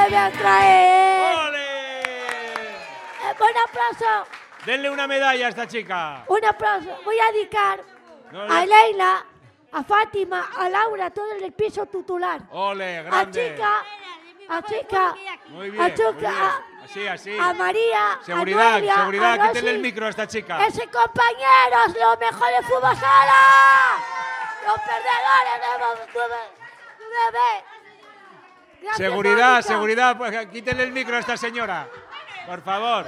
me voy a traer. ¡Ole! Buen aplauso. Denle una medalla a esta chica. Un aplauso. Voy a dedicar No, a Leila, a Fátima, a Laura, todo en el piso titular. ¡Ole, grande! A Chica, Muy bien, a muy Chuca, bien. Así. a María, Seguridad, a Noelia, seguridad, a Rosy. quítenle el micro a esta chica. Ese compañeros, los mejores fútbol sala. Los perdedores de bebé. Gracias, Seguridad, Mónica. seguridad, pues quítenle el micro a esta señora. Por favor.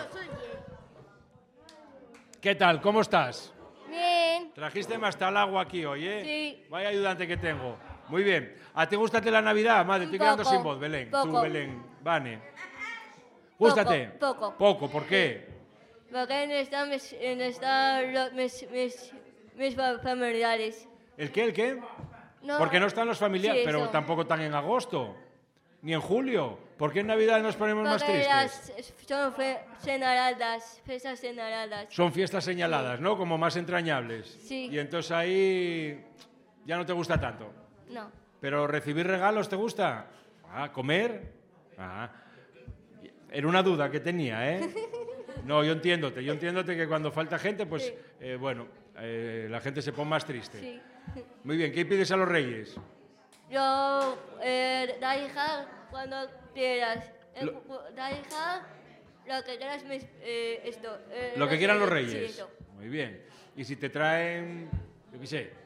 ¿Qué tal? ¿Cómo estás? Bien. Trajiste hasta el agua aquí hoy, ¿eh? Sí. Vaya ayudante que tengo. Muy bien. ¿A ti gústate la Navidad? Madre, estoy quedando Poco, sin voz, Belén. Tú, poco. Belén. Vane. ¿Gústate? Poco. Poco, ¿por qué? Porque no están mis familiares. ¿El qué, el qué? No. Porque no están los familiares, Sí, pero eso. tampoco están en agosto, ni en julio. ¿Por qué en Navidad nos ponemos más Porque tristes? son fiestas señaladas. Son fiestas señaladas, ¿no? Como más entrañables. Sí. Y entonces ahí ya no te gusta tanto. No. ¿Pero recibir regalos te gusta? Ah, ¿comer? Ah. Era una duda que tenía, ¿eh? No, yo entiéndote que cuando falta gente, pues, Sí. la gente se pone más triste. Sí. Muy bien, ¿qué pides a los reyes? Yo, da hija, cuando quieras. Da hija, lo que quieras, esto. Lo que quieran los Sí, reyes. eso. Muy bien. ¿Y si te traen, yo qué sé,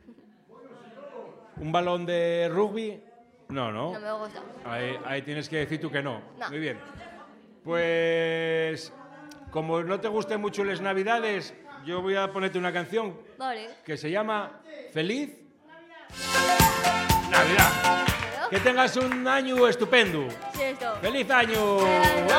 un balón de rugby? No, ¿no? No me gusta. Ahí tienes que decir tú que no. No. Muy bien. Pues, como no te gusten mucho las Navidades, yo voy a ponerte una canción Vale. que se llama Feliz Navidad. Que tengas un año estupendo. Sí, esto. ¡Feliz año! Feliz año.